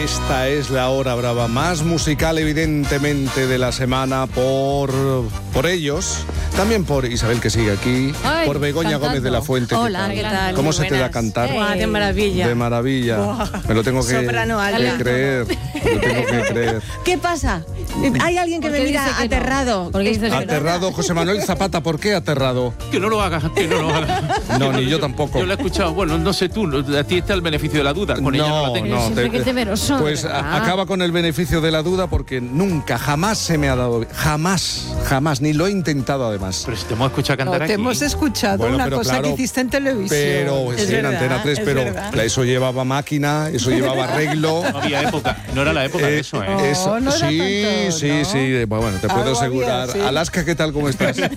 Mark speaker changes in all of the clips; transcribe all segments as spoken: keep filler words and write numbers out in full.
Speaker 1: Esta es la hora brava más musical, evidentemente, de la semana por, por ellos. También por Isabel, que sigue aquí. Ay, por Begoña cantando. Gómez de la Fuente.
Speaker 2: Hola, ¿qué tal?
Speaker 1: ¿Cómo
Speaker 2: Muy
Speaker 1: se
Speaker 2: buenas.
Speaker 1: te da cantar?
Speaker 2: Eh, de maravilla.
Speaker 1: De maravilla. Buah. Me lo tengo que, que creer. Me lo tengo que creer.
Speaker 2: ¿Qué pasa? Hay alguien que me mira aterrado.
Speaker 1: No? Aterrado, José Manuel Zapata. ¿Por qué aterrado?
Speaker 3: Que no lo haga, que no lo haga.
Speaker 1: No, ni yo tampoco.
Speaker 3: Yo lo he escuchado. Bueno, no sé tú, a ti está el beneficio de la duda. Con
Speaker 1: no,
Speaker 3: ella no la tengo.
Speaker 1: No, te,
Speaker 2: temeroso,
Speaker 1: pues a, acaba con el beneficio de la duda porque nunca, jamás se me ha dado. Jamás, jamás, ni lo he intentado además.
Speaker 3: Pero si te hemos escuchado cantar
Speaker 4: no,
Speaker 3: aquí.
Speaker 4: Te hemos escuchado
Speaker 1: bueno,
Speaker 4: una
Speaker 1: pero
Speaker 4: cosa
Speaker 1: claro,
Speaker 4: que hiciste en televisión.
Speaker 1: Pero
Speaker 4: es
Speaker 1: sí,
Speaker 4: verdad,
Speaker 1: en Antena tres, pero
Speaker 4: verdad.
Speaker 1: eso llevaba máquina, eso llevaba arreglo.
Speaker 3: No había época, no era la época
Speaker 1: eh,
Speaker 3: de eso, ¿eh?
Speaker 4: No,
Speaker 1: eso,
Speaker 4: no era
Speaker 1: sí,
Speaker 4: tanto,
Speaker 1: sí,
Speaker 4: ¿no?
Speaker 1: sí. Bueno, te puedo
Speaker 4: Algo
Speaker 1: asegurar.
Speaker 4: había, sí.
Speaker 1: Alaska, ¿qué tal? ¿Cómo estás? ¿Qué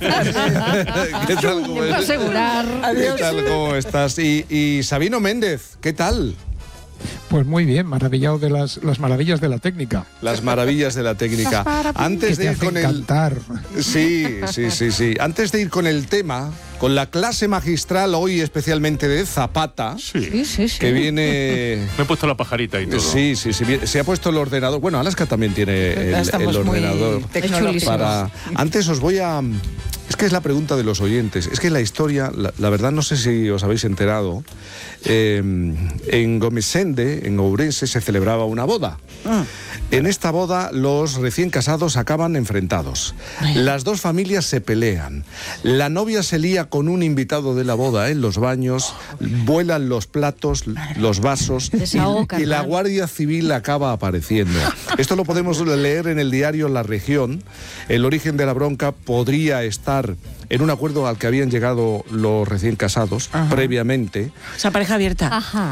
Speaker 1: tal? ¿Cómo
Speaker 2: Te puedo asegurar.
Speaker 1: ¿Qué tal? ¿Cómo estás? Y, y Sabino Méndez, ¿qué tal?
Speaker 5: Pues muy bien, maravillado de las, las maravillas de la técnica.
Speaker 1: Las maravillas de la técnica. Antes
Speaker 5: que
Speaker 1: de
Speaker 5: te
Speaker 1: ir con
Speaker 5: hacen
Speaker 1: el
Speaker 5: cantar.
Speaker 1: Sí, sí, sí, sí. Antes de ir con el tema, con la clase magistral hoy especialmente de Zapata,
Speaker 3: Sí,
Speaker 2: sí, sí, sí.
Speaker 1: que viene.
Speaker 3: Me he puesto la pajarita y todo.
Speaker 1: Sí, sí, sí. Se ha puesto el ordenador. Bueno, Alaska también tiene el,
Speaker 4: Estamos
Speaker 1: el ordenador.
Speaker 4: muy tecnológicos.
Speaker 1: Para. Antes os voy a. Es que es la pregunta de los oyentes. Es que la historia, la, la verdad no sé si os habéis enterado, eh, en Gomesende, en Ourense, se celebraba una boda.
Speaker 4: Ah.
Speaker 1: En esta boda los recién casados acaban enfrentados. Las dos familias se pelean. La novia se lía con un invitado de la boda en los baños, vuelan los platos, los vasos y, y la Guardia Civil acaba apareciendo. Esto lo podemos leer en el diario La Región. El origen de la bronca podría estar en un acuerdo al que habían llegado los recién casados. Ajá. Previamente.
Speaker 4: O sea, pareja abierta.
Speaker 2: Ajá.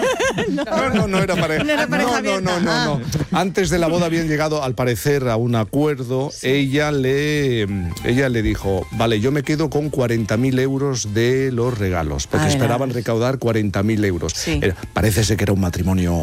Speaker 1: No, no, no era pareja.
Speaker 4: No era pareja
Speaker 1: no,
Speaker 4: abierta.
Speaker 1: no, no, no, no. Antes de la boda habían llegado, al parecer, a un acuerdo. Sí. Ella le ella le dijo, vale, yo me quedo con cuarenta mil euros de los regalos, porque Ay, esperaban recaudar cuarenta mil euros. Sí. Era, parece ser que era un matrimonio...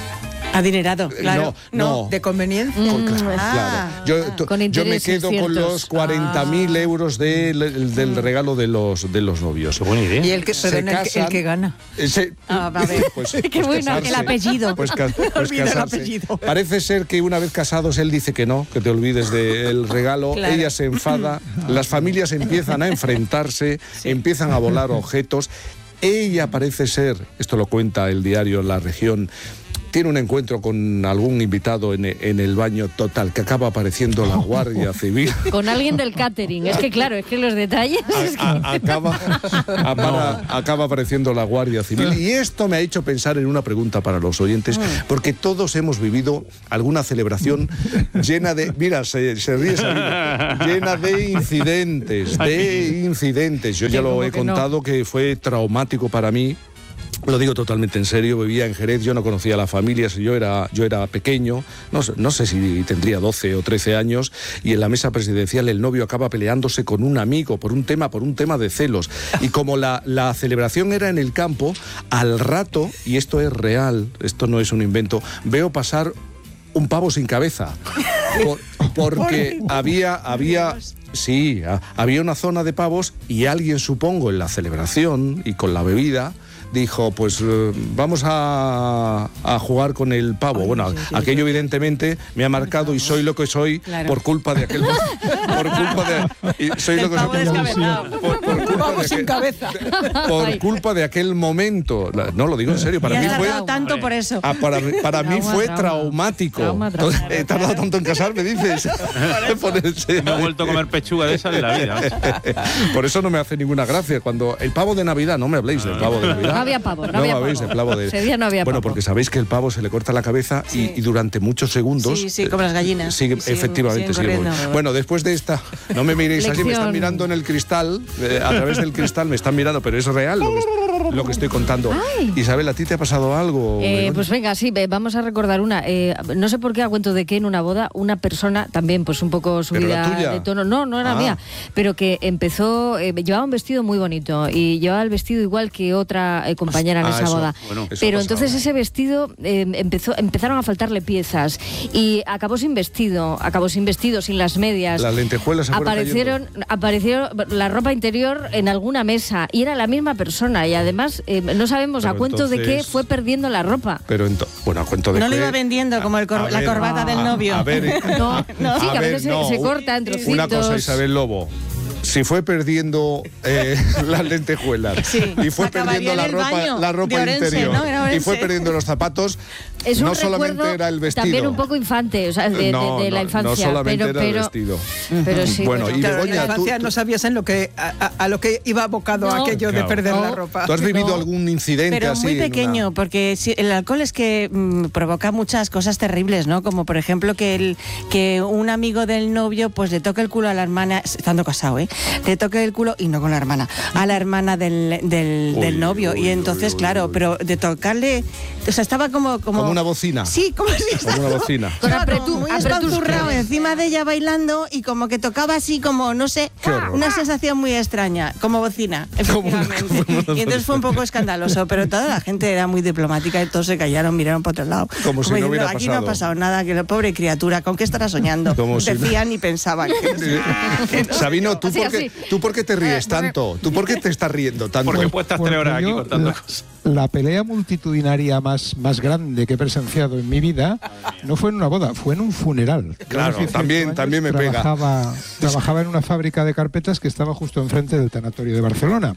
Speaker 4: Adinerado, claro.
Speaker 1: No, no.
Speaker 4: no. ¿De conveniencia?
Speaker 1: Con, claro,
Speaker 4: ah,
Speaker 1: claro. Yo, to, yo me quedo ciertos. con los cuarenta mil ah. euros de, del regalo de los, de los novios.
Speaker 3: Qué buena idea.
Speaker 4: ¿Y el que, perdón, el, que, el que gana?
Speaker 1: Se,
Speaker 4: ah, va a ver.
Speaker 1: Pues,
Speaker 2: Qué
Speaker 1: pues
Speaker 2: bueno,
Speaker 1: casarse.
Speaker 2: el apellido.
Speaker 1: Pues, ca, pues casarse. El apellido. Parece ser que una vez casados él dice que no, que te olvides del regalo. Claro. Ella se enfada, las familias empiezan a enfrentarse, sí. empiezan a volar objetos. Ella parece ser, esto lo cuenta el diario La Región, tiene un encuentro con algún invitado en, en el baño, total, que acaba apareciendo la Guardia Civil.
Speaker 2: Con alguien del catering. Es que claro, es que los detalles...
Speaker 1: A,
Speaker 2: es que...
Speaker 1: a, acaba, para, acaba apareciendo la Guardia Civil. Y esto me ha hecho pensar en una pregunta para los oyentes, porque todos hemos vivido alguna celebración llena de... Mira, se, se ríe Sabino, llena de incidentes, de incidentes. Yo ya lo he contado que fue traumático para mí. Lo digo totalmente en serio, vivía en Jerez, yo no conocía a la familia, yo era, yo era pequeño, no, no sé si tendría doce o trece años, y en la mesa presidencial el novio acaba peleándose con un amigo por un tema, por un tema de celos. Y como la, la celebración era en el campo, al rato, y esto es real, esto no es un invento, veo pasar un pavo sin cabeza. Por, porque había, había, sí, había una zona de pavos y alguien, supongo, en la celebración y con la bebida, dijo, pues uh, vamos a, a jugar con el pavo. Ay, bueno, sí, sí, aquello sí. evidentemente me ha marcado y soy lo que soy claro. por culpa de aquel... por culpa de... Y soy lo que soy por, por, por culpa de aquel, cabeza. Por culpa de aquel momento. No, lo digo en serio, para
Speaker 4: y
Speaker 1: mí fue...
Speaker 4: tanto por eso.
Speaker 1: Ah, para para trauma, mí fue trauma. traumático. Trauma, trauma, He tardado tanto en casarme, dices.
Speaker 3: No he vuelto a comer pechuga de esa de la vida.
Speaker 1: Por eso no me hace ninguna gracia. Cuando el pavo de Navidad, no me habléis del pavo de Navidad.
Speaker 2: No había pavo, no,
Speaker 1: no
Speaker 2: había
Speaker 1: habéis
Speaker 2: pavo.
Speaker 1: De pavo de...
Speaker 2: Ese día no había
Speaker 1: bueno,
Speaker 2: pavo.
Speaker 1: porque sabéis que el pavo se le corta la cabeza sí. y, y durante muchos segundos...
Speaker 4: Sí, sí, como las gallinas.
Speaker 1: Sigue,
Speaker 4: siguen,
Speaker 1: efectivamente,
Speaker 4: siguen
Speaker 1: sigue. Bueno, después de esta... No me miréis así, me están mirando en el cristal, eh, a través del cristal me están mirando, pero es real lo que, lo que estoy contando. Ay. Isabel, ¿a ti te ha pasado algo?
Speaker 2: Eh, pues venga, sí, vamos a recordar una. Eh, no sé por qué, a cuento de que en una boda, una persona, también pues un poco subida de tono, no, no era ah. mía, pero que empezó, eh, llevaba un vestido muy bonito y llevaba el vestido igual que otra eh, compañera en ah, esa
Speaker 1: eso,
Speaker 2: boda.
Speaker 1: Bueno,
Speaker 2: pero entonces ese vestido eh, empezó, empezaron a faltarle piezas y acabó sin vestido, acabó sin vestido, sin las medias.
Speaker 1: Las lentejuelas
Speaker 2: aparecieron, aparecieron la ropa interior, en alguna mesa y era la misma persona y además eh, no sabemos
Speaker 1: Pero
Speaker 2: a cuento
Speaker 1: entonces...
Speaker 2: de qué fue perdiendo la ropa.
Speaker 1: Pero ento... bueno, a cuento de
Speaker 4: No
Speaker 1: qué...
Speaker 4: lo iba vendiendo como el cor...
Speaker 1: A
Speaker 4: la
Speaker 1: ver,
Speaker 4: corbata
Speaker 1: a-
Speaker 4: del novio.
Speaker 1: A ver,
Speaker 2: No, no, sí, que a
Speaker 1: ver,
Speaker 2: veces se-
Speaker 1: no,
Speaker 2: se corta en trocitos.
Speaker 1: Una cosa, Isabel Lobo. Si fue perdiendo eh, las lentejuelas
Speaker 4: Sí.
Speaker 1: y fue
Speaker 4: Acabaría
Speaker 1: perdiendo
Speaker 4: en
Speaker 1: la
Speaker 4: el
Speaker 1: ropa,
Speaker 4: baño
Speaker 1: la ropa
Speaker 4: de Orense,
Speaker 1: interior
Speaker 4: ¿no? Era
Speaker 1: y fue
Speaker 4: Orense.
Speaker 1: perdiendo los zapatos,
Speaker 2: Es un
Speaker 1: no solamente
Speaker 2: recuerdo
Speaker 1: era el vestido.
Speaker 2: también un poco infante, o sea, de, de-
Speaker 1: no,
Speaker 2: de la
Speaker 1: no,
Speaker 2: infancia.
Speaker 1: no solamente
Speaker 2: pero,
Speaker 1: era el
Speaker 2: pero,
Speaker 1: vestido.
Speaker 2: Pero sí,
Speaker 1: Bueno,
Speaker 2: pero-
Speaker 1: y
Speaker 6: Claro, en
Speaker 1: Begoña,
Speaker 6: la
Speaker 1: tú,
Speaker 6: infancia
Speaker 1: tú-
Speaker 6: no sabías en lo que, a, a- a lo que iba abocado
Speaker 2: No.
Speaker 6: aquello
Speaker 1: Claro.
Speaker 6: de perder
Speaker 2: No.
Speaker 6: la ropa.
Speaker 1: ¿tú has vivido
Speaker 2: No.
Speaker 1: algún incidente
Speaker 4: Pero
Speaker 1: así?
Speaker 4: muy
Speaker 1: en una-
Speaker 4: pequeño, porque si- el alcohol es que mm, provoca muchas cosas terribles, ¿no? Como por ejemplo que el que un amigo del novio pues le toque el culo a la hermana, estando casado, ¿eh? Le toque el culo, y no con la hermana, a la hermana del, del,
Speaker 1: Uy,
Speaker 4: del novio.
Speaker 1: uy,
Speaker 4: y entonces,
Speaker 1: uy, uy,
Speaker 4: claro,
Speaker 1: uy.
Speaker 4: pero de tocarle, o sea, estaba como... Como,
Speaker 1: Como una bocina.
Speaker 4: Sí, como si
Speaker 1: Como una bocina.
Speaker 2: Con
Speaker 4: Estaba
Speaker 2: apretu-
Speaker 4: como muy
Speaker 2: apretusque.
Speaker 4: espanzurrado encima de ella bailando y como que tocaba así como, no sé,
Speaker 1: Qué horror.
Speaker 4: una sensación muy extraña, como bocina,
Speaker 1: Como una-
Speaker 4: efectivamente.
Speaker 1: como una
Speaker 4: Y entonces fue un poco escandaloso, pero toda la gente era muy diplomática y todos se callaron, miraron para otro lado.
Speaker 1: Como si no
Speaker 4: diciendo,
Speaker 1: hubiera
Speaker 4: aquí
Speaker 1: pasado.
Speaker 4: no ha pasado nada, que la pobre criatura, ¿con qué estará soñando?
Speaker 1: Como si no-
Speaker 4: Decían y pensaban. Que...
Speaker 1: Sabino, ¿tú
Speaker 2: Así,
Speaker 1: por, qué,
Speaker 2: así.
Speaker 1: ¿tú por qué te ríes tanto? ¿Tú por qué te estás riendo tanto?
Speaker 3: Porque puedes estar
Speaker 5: Porque
Speaker 3: tres horas aquí
Speaker 5: yo,
Speaker 3: contando
Speaker 5: la,
Speaker 3: cosas.
Speaker 5: la pelea multitudinaria más, más grande que he presenciado en mi vida no fue en una boda, fue en un funeral. Yo a
Speaker 1: Claro,
Speaker 5: los dieciocho
Speaker 1: también-
Speaker 5: años
Speaker 1: también me pega.
Speaker 5: trabajaba, Trabajaba en una fábrica de carpetas que estaba justo enfrente del tanatorio de Barcelona.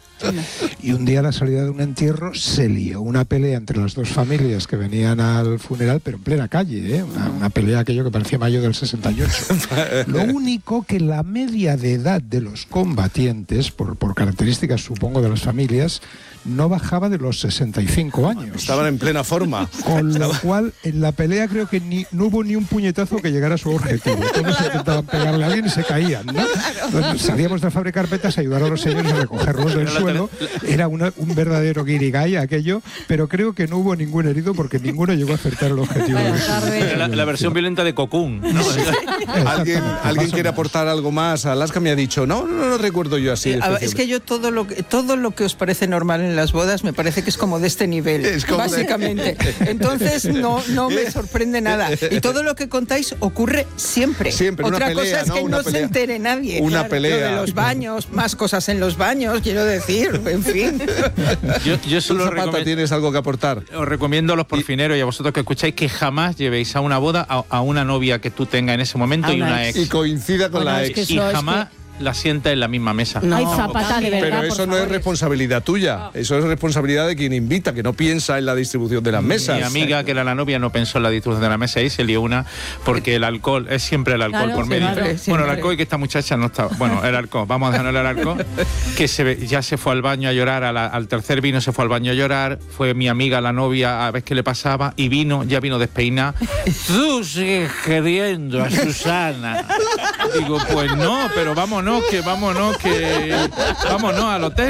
Speaker 5: Y un día a la salida de un entierro se lió una pelea entre las dos familias que venían al funeral, pero en plena calle, ¿eh? una, una pelea aquello que parecía mayo del sesenta y ocho. Lo único que la media de edad de los combatientes, por, por características supongo de las familias, no bajaba de los sesenta y cinco años.
Speaker 1: Estaban en plena forma.
Speaker 5: Con lo cual, en la pelea creo que ni, no hubo ni un puñetazo que llegara a su objetivo. Todos intentaban pegarle a alguien y se caían, ¿no? Entonces, salíamos de la fábrica de carpetas a ayudar a los señores a recogerlos del suelo. Era una- un verdadero guirigay aquello, pero creo que no hubo ningún herido porque ninguno llegó a acertar el objetivo. de
Speaker 2: Buenas
Speaker 5: su-
Speaker 2: tardes.
Speaker 3: Era la, la versión violenta de Cocoon, ¿no?
Speaker 1: ¿Alguien,
Speaker 5: Exactamente,
Speaker 1: ¿alguien
Speaker 5: más o
Speaker 1: quiere
Speaker 5: menos.
Speaker 1: aportar algo más? Alaska me ha dicho, no, no, no lo recuerdo yo así.
Speaker 6: Eh, a ver, es
Speaker 1: especialmente.
Speaker 6: que yo todo lo que todo lo que os parece normal en las bodas me parece que es como de este nivel,
Speaker 1: Es como de-
Speaker 6: básicamente. Entonces no no me sorprende nada. Y todo lo que contáis ocurre siempre.
Speaker 1: Siempre, una
Speaker 6: Otra
Speaker 1: pelea,
Speaker 6: cosa es
Speaker 1: ¿no?
Speaker 6: que
Speaker 1: Una
Speaker 6: no
Speaker 1: pelea.
Speaker 6: se entere nadie.
Speaker 1: Una
Speaker 6: Lo
Speaker 1: pelea.
Speaker 6: de los baños, más cosas en los baños, quiero decir, en fin.
Speaker 3: Yo, yo
Speaker 1: ¿Tú,
Speaker 3: solo
Speaker 1: Zapata,
Speaker 3: recomiendo,
Speaker 1: tienes algo que aportar?
Speaker 3: os recomiendo a los porfineros y a vosotros que escucháis que jamás llevéis a una boda a, a una novia que tú tengas en ese momento
Speaker 4: A
Speaker 3: y
Speaker 4: una
Speaker 3: una
Speaker 4: ex.
Speaker 3: ex.
Speaker 1: Y coincida con
Speaker 2: Bueno,
Speaker 1: la
Speaker 2: es
Speaker 1: ex.
Speaker 2: que
Speaker 3: Y
Speaker 2: eso es
Speaker 3: jamás la sienta en la misma mesa.
Speaker 4: No.
Speaker 2: Ay, Zapata, de verdad.
Speaker 1: Pero
Speaker 2: por
Speaker 1: eso no es
Speaker 2: favor.
Speaker 1: responsabilidad tuya, eso es responsabilidad de quien invita, que no piensa en la distribución de las mesas.
Speaker 3: Mi amiga, que era la novia, no pensó en la distribución de la mesa y se lió una porque el alcohol, es siempre el alcohol
Speaker 4: Claro,
Speaker 3: por medio.
Speaker 6: siempre,
Speaker 3: Bueno,
Speaker 6: siempre.
Speaker 3: el alcohol y que esta muchacha no estaba. Bueno, el alcohol, vamos a dejarlo el alcohol. Que se, ve- ya se fue al baño a llorar, a la- al tercer vino se fue al baño a llorar. Fue mi amiga, la novia, a ver qué le pasaba y vino, ya vino despeinada. Tú sigues queriendo a Susana. Digo, pues no, pero vámonos, que vámonos, que vámonos al hotel.